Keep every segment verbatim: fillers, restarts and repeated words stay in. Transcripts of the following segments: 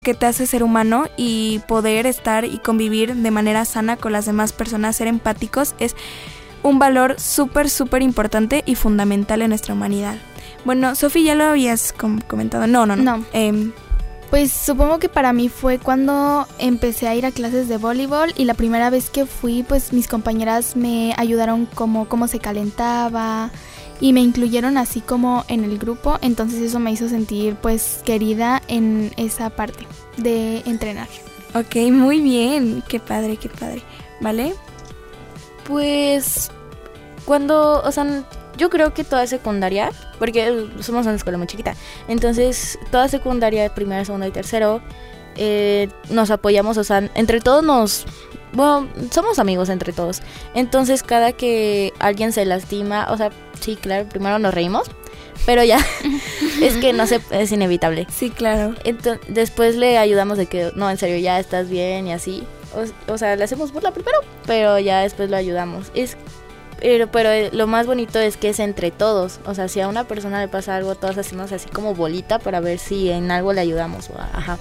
que te hace ser humano y poder estar y convivir de manera sana con las demás personas, ser empáticos, es un valor súper, súper importante y fundamental en nuestra humanidad. Bueno, Sofi, ¿ya lo habías com- comentado? No, no, no. No. Eh, Pues supongo que para mí fue cuando empecé a ir a clases de voleibol y la primera vez que fui, pues mis compañeras me ayudaron como cómo se calentaba y me incluyeron así como en el grupo, entonces eso me hizo sentir pues querida en esa parte de entrenar. ok, muy bien. Qué padre, qué padre. ¿Vale? Pues cuando, o sea, yo creo que toda secundaria, porque somos una escuela muy chiquita, entonces toda secundaria, primero, segundo y tercero, eh, nos apoyamos, o sea, entre todos nos, bueno, somos amigos entre todos, entonces cada que alguien se lastima, o sea, sí, claro, primero nos reímos, pero ya, es que no sé, es inevitable. Sí, claro. Entonces, después le ayudamos de que, no, en serio, ya estás bien y así, o, o sea, le hacemos burla primero, pero ya después lo ayudamos, es Pero, pero lo más bonito es que es entre todos. O sea, si a una persona le pasa algo, todos hacemos así como bolita para ver si en algo le ayudamos. O, ajá.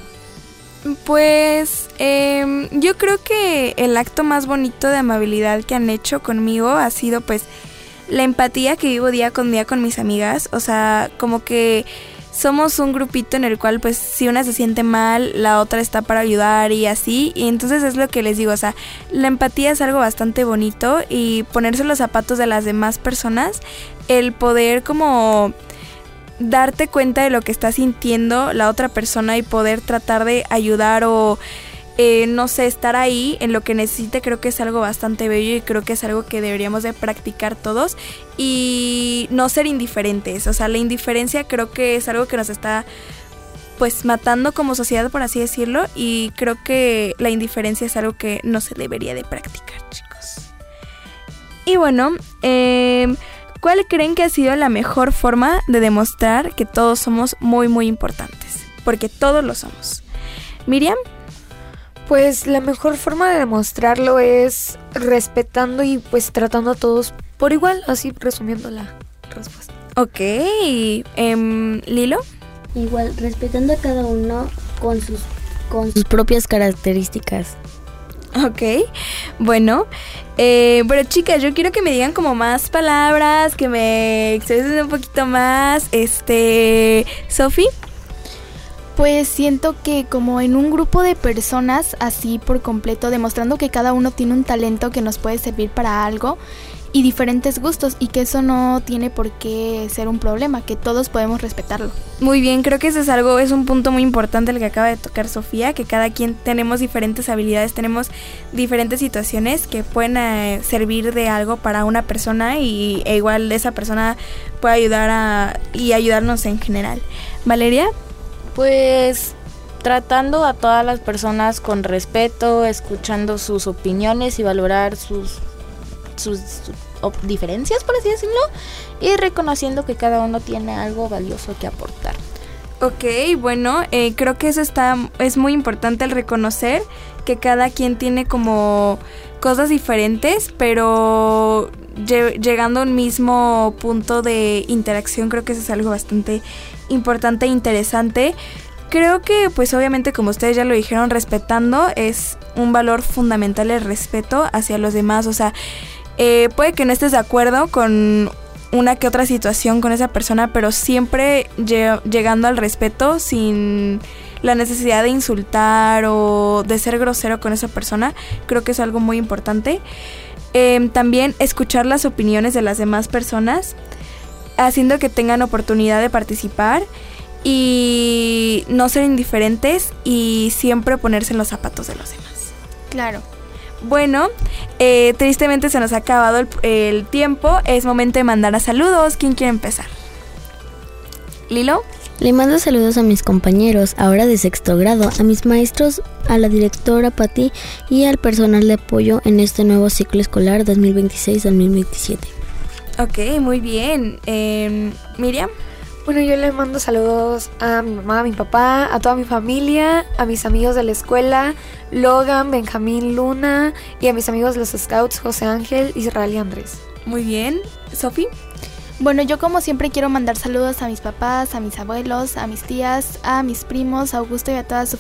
Pues eh, yo creo que el acto más bonito de amabilidad que han hecho conmigo ha sido pues la empatía que vivo día con día con mis amigas. O sea, como que somos un grupito en el cual pues si una se siente mal, la otra está para ayudar y así, y entonces es lo que les digo, o sea, la empatía es algo bastante bonito y ponerse los zapatos de las demás personas, el poder como darte cuenta de lo que está sintiendo la otra persona y poder tratar de ayudar o eh, no sé, estar ahí en lo que necesite, creo que es algo bastante bello y creo que es algo que deberíamos de practicar todos y no ser indiferentes. O sea, la indiferencia creo que es algo que nos está pues matando como sociedad, por así decirlo, y creo que la indiferencia es algo que no se debería de practicar, chicos. Y bueno, eh, ¿cuál creen que ha sido la mejor forma de demostrar que todos somos muy muy importantes? Porque todos lo somos. Miriam. Pues la mejor forma de demostrarlo es respetando y pues tratando a todos por igual, así resumiendo la respuesta. Ok, um, ¿Lilo? Igual, respetando a cada uno con sus, con sus propias características. Ok, bueno, eh, bueno chicas, yo quiero que me digan como más palabras, que me expresen un poquito más, este, Sofi. Pues siento que como en un grupo de personas así por completo, demostrando que cada uno tiene un talento que nos puede servir para algo y diferentes gustos y que eso no tiene por qué ser un problema, que todos podemos respetarlo. Muy bien, creo que eso es algo, es un punto muy importante el que acaba de tocar Sofía, que cada quien tenemos diferentes habilidades, tenemos diferentes situaciones que pueden eh, servir de algo para una persona y e igual esa persona puede ayudar a y ayudarnos en general. Valeria. Pues tratando a todas las personas con respeto, escuchando sus opiniones y valorar sus, sus, sus op- diferencias, por así decirlo, y reconociendo que cada uno tiene algo valioso que aportar. Ok, bueno, eh, creo que eso está, es muy importante el reconocer que cada quien tiene como cosas diferentes, pero lle- llegando a un mismo punto de interacción, creo que eso es algo bastante importante e interesante. Creo que pues obviamente como ustedes ya lo dijeron, respetando es un valor fundamental, el respeto hacia los demás. O sea, eh, puede que no estés de acuerdo con una que otra situación con esa persona, pero siempre lle- llegando al respeto sin la necesidad de insultar o de ser grosero con esa persona. Creo que es algo muy importante. Eh, también escuchar las opiniones de las demás personas, haciendo que tengan oportunidad de participar y no ser indiferentes y siempre ponerse en los zapatos de los demás. Claro. Bueno, eh, tristemente se nos ha acabado el, el tiempo. Es momento de mandar a saludos. ¿Quién quiere empezar? ¿Lilo? Le mando saludos a mis compañeros, ahora de sexto grado, a mis maestros, a la directora Pati y al personal de apoyo en este nuevo ciclo escolar dos mil veintiséis dos mil veintisiete. Ok, muy bien. Eh, ¿Miriam? Bueno, yo le mando saludos a mi mamá, a mi papá, a toda mi familia, a mis amigos de la escuela, Logan, Benjamín, Luna, y a mis amigos de los Scouts, José Ángel, Israel y Andrés. Muy bien. ¿Sofi? Bueno, yo como siempre quiero mandar saludos a mis papás, a mis abuelos, a mis tías, a mis primos, a Augusto y a toda su